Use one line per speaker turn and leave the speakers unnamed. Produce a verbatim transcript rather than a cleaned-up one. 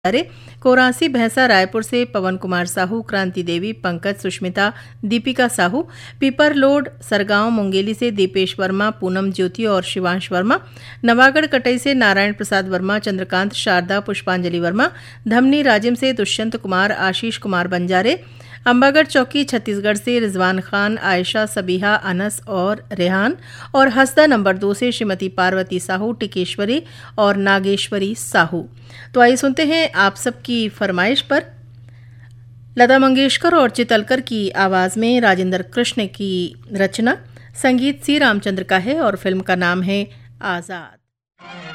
अरे कोरासी भैंसा रायपुर से पवन कुमार साहू, क्रांति देवी, पंकज, सुष्मिता, दीपिका साहू, पीपरलोड सरगांव मुंगेली से दीपेश वर्मा, पूनम ज्योति और शिवांश वर्मा, नवागढ़ कटई से नारायण प्रसाद वर्मा, चंद्रकांत, शारदा, पुष्पांजलि वर्मा, धमनी राजिम से दुष्यंत कुमार, आशीष कुमार बंजारे, अंबागढ़ चौकी छत्तीसगढ़ से रिजवान खान, आयशा, सबीहा, अनस और रेहान और हसदा नंबर दो से श्रीमती पार्वती साहू, टिकेश्वरी और नागेश्वरी साहू। तो आइए सुनते हैं आप सबकी फरमाइश पर लता मंगेशकर और चितलकर की आवाज में राजेंद्र कृष्ण की रचना, संगीत सी रामचंद्र का है और फिल्म का नाम है आजाद।